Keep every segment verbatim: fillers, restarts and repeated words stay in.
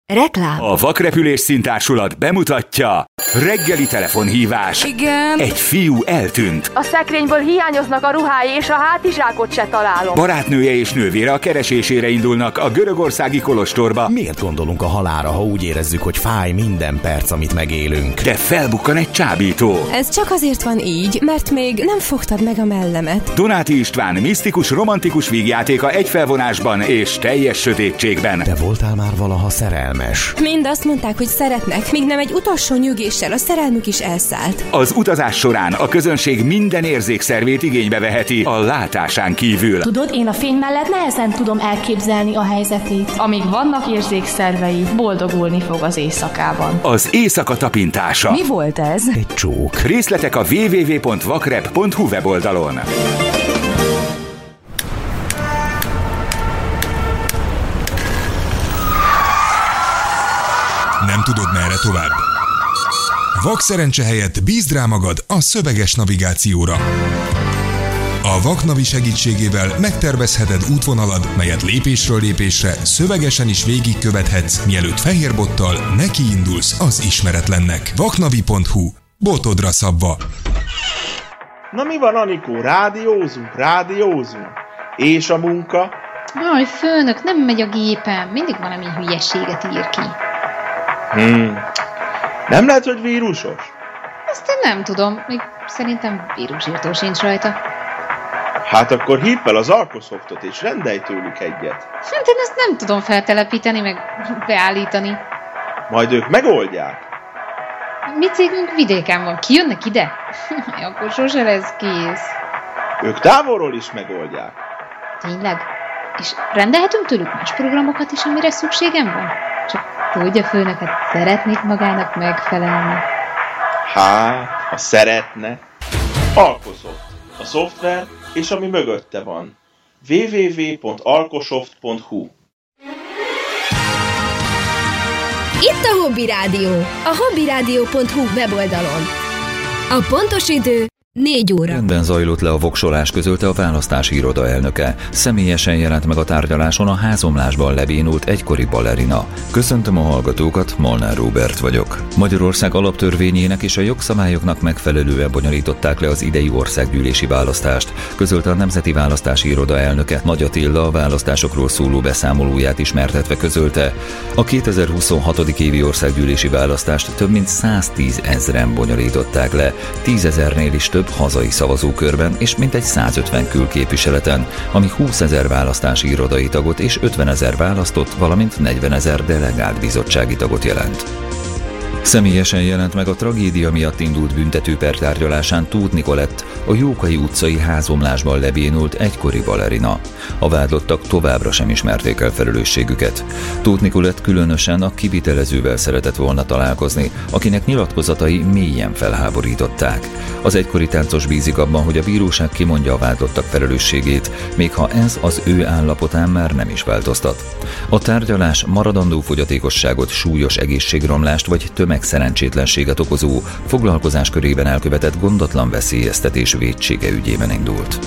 Reklám. A Vakrepülés Színtársulat bemutatja reggeli telefonhívás. Igen. Egy fiú eltűnt. A szekrényből hiányoznak a ruhái, és a hátizsákot se találom. Barátnője és nővére a keresésére indulnak a görögországi kolostorba. Miért gondolunk a halálra, ha úgy érezzük, hogy fáj minden perc, amit megélünk? De felbukkan egy csábító. Ez csak azért van így, mert még nem fogtad meg a mellemet. Donáti István misztikus, romantikus vígjátéka egy felvonásban és teljes sötétségben. Te voltál már valaha szerelmes? Mind azt mondták, hogy szeretnek, míg nem egy utolsó nyügéssel a szerelmük is elszállt. Az utazás során a közönség minden érzékszervét igénybe veheti a látásán kívül. Tudod, én a fény mellett nehezen tudom elképzelni a helyzetét. Amíg vannak érzékszervei, boldogulni fog az éjszakában. Az éjszaka tapintása. Mi volt ez? Egy csók. Részletek a double-u double-u double-u pont vakrep pont hu weboldalon. Nem tudod, merre tovább? Vakszerencse helyett bízd rá magad a szöveges navigációra. A Vaknavi segítségével megtervezheted útvonalad, melyet lépésről lépésre szövegesen is végigkövethetsz, mielőtt fehér bottal nekiindulsz az ismeretlennek. vaknavi pont hu. Botodra szabva. Na mi van, Anikó? Rádiózunk, rádiózunk. És a munka? Aj, főnök, nem megy a gépem. Mindig valami hülyeséget ír ki. Hmm. Nem lehet, hogy vírusos? Azt én nem tudom. Még szerintem vírusírtó sincs rajta. Hát akkor hívd fel az Alkosoftot és rendelj tőlük egyet. Hát én ezt nem tudom feltelepíteni, meg beállítani. Majd ők megoldják. Mi cégünk vidéken van. Kijönnek ide? Akkor sose lesz kész. Ők távolról is megoldják. Tényleg? És rendelhetünk tőlük más programokat is, amire szükségem van? Csak tudja, főnöket, szeretnék magának megfelelni. Hát, ha szeretne. Alkosoft. A szoftver és ami mögötte van. double-u double-u double-u pont alkosoft pont hu. Itt a Hobby Rádió, a hobby rádió pont hu weboldalon. A pontos idő négy óra. Rendben zajlott le a voksolás, közölte a választási iroda elnöke. Személyesen jelent meg a tárgyaláson a házomlásban lebénult egykori balerina. Köszöntöm a hallgatókat, Molnár Róbert vagyok. Magyarország alaptörvényének és a jogszabályoknak megfelelően bonyolították le az idei országgyűlési választást, közölte a Nemzeti Választási Iroda elnöke. Nagy Attila a választásokról szóló beszámolóját ismertetve közölte. A kétezer-huszonhat. évi országgyűlési választást több mint száztíz ezren bonyolították le, tízezernél is több hazai szavazókörben és mintegy százötven külképviseleten, ami húszezer választási irodai tagot és ötvenezer választott, valamint negyvenezer delegált bizottsági tagot jelent. Személyesen jelent meg a tragédia miatt indult büntetőper tárgyalásán Tóth Nikolett, a Jókai utcai házomlásban lebénult egykori balerina. A vádlottak továbbra sem ismerték el felelősségüket. Tóth Nikolett különösen a kivitelezővel szeretett volna találkozni, akinek nyilatkozatai mélyen felháborították. Az egykori táncos bízik abban, hogy a bíróság kimondja a vádlottak felelősségét, még ha ez az ő állapotán már nem is változtat. A tárgyalás maradandó fogyatékosságot, súlyos egészségromlást vagy tömegszerencsétlenséget okozó, foglalkozás körében elkövetett gondatlan veszélyeztetés vétsége ügyében indult.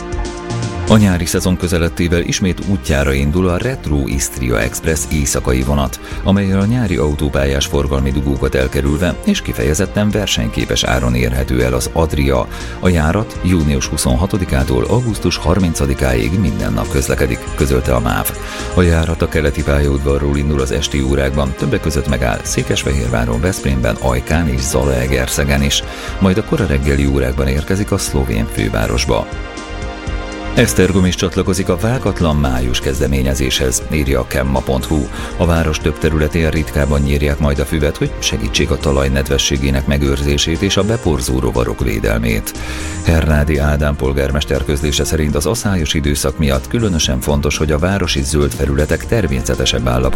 A nyári szezon közelettével ismét útjára indul a Retro Istria Express éjszakai vonat, amellyel a nyári autópályás forgalmi dugókat elkerülve és kifejezetten versenyképes áron érhető el az Adria. A járat június huszonhatodikától augusztus harmincadikáig minden nap közlekedik, közölte a MÁV. A járat a keleti pályaudvarról indul az esti órákban, többek között megáll Székesfehérváron, Veszprémben, Ajkán és Zalaegerszegen is, majd a kora reggeli órákban érkezik a szlovén fővárosba. Esztergom is csatlakozik a Vágatlan május kezdeményezéshez, írja a kemma pont hu. A város több területén ritkában nyírják majd a füvet, hogy segítsék a talaj nedvességének megőrzését és a beporzó rovarok védelmét. Hernádi Ádám polgármester közlése szerint az aszályos időszak miatt különösen fontos, hogy a városi zöld felületek természetesebb állapotban